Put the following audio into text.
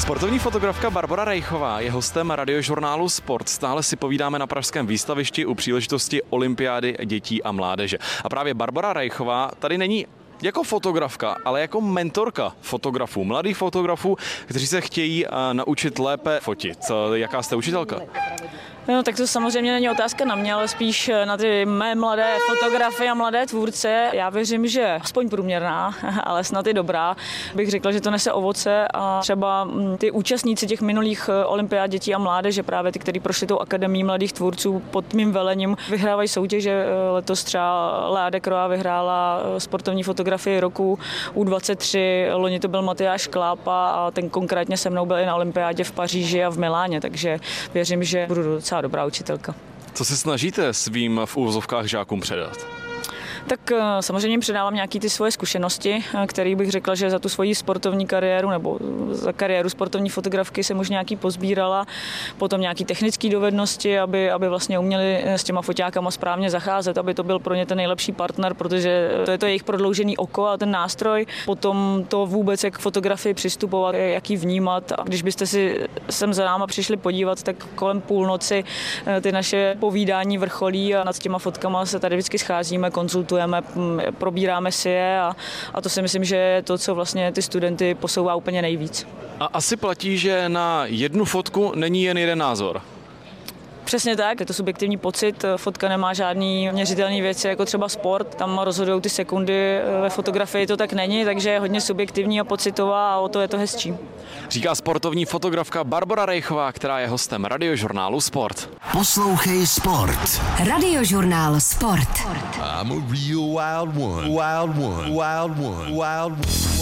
Sportovní fotografka Barbora Rejchová je hostem radiožurnálu Sport. Stále si povídáme na pražském výstavišti u příležitosti olympiády dětí a mládeže. A právě Barbora Rejchová tady není jako fotografka, ale jako mentorka fotografů, mladých fotografů, kteří se chtějí naučit lépe fotit. Jaká jste učitelka? No, tak to samozřejmě není otázka na mě, ale spíš na ty mé mladé fotografy a mladé tvůrce. Já věřím, že aspoň průměrná, ale snad i dobrá, bych řekla, že to nese ovoce a třeba ty účastníci těch minulých olympiád dětí a mládeže, právě ty, kteří prošli tou akademií mladých tvůrců pod mým velením, vyhrávají soutěže. Letos třeba Lea Dekrová vyhrála sportovní fotografii roku U23, loni to byl Matyáš Klápa a ten konkrétně se mnou byl i na olympiádě v Paříži a v Miláně, takže věřím, že budu docela dobrá učitelka. Co se snažíte svým v úvozovkách žákům předat? Tak samozřejmě jim předávám nějaké ty svoje zkušenosti, které bych řekla, že za tu svoji sportovní kariéru nebo za kariéru sportovní fotografky jsem už nějaký pozbírala. Potom nějaké technické dovednosti, aby vlastně uměli s těma foťákama správně zacházet, aby to byl pro ně ten nejlepší partner, protože to je to jejich prodloužený oko a ten nástroj. Potom to vůbec, jak k fotografii přistupovat, jak ji vnímat. A když byste si sem za náma přišli podívat, tak kolem půlnoci ty naše povídání vrcholí a nad těma fotkama se tady vždycky scházíme, konzultujeme, probíráme si je a to si myslím, že je to, co vlastně ty studenty posouvá úplně nejvíc. A asi platí, že na jednu fotku není jen jeden názor. Přesně tak, je to subjektivní pocit, fotka nemá žádný měřitelný věci, jako třeba sport, tam rozhodují ty sekundy, ve fotografii to tak není, takže je hodně subjektivní a pocitová a o to je to hezčí. Říká sportovní fotografka Barbora Rejchová, která je hostem radiožurnálu Sport. Poslouchej Sport. Radiožurnál Sport. I'm a real wild one. Wild one. Wild one. Wild one.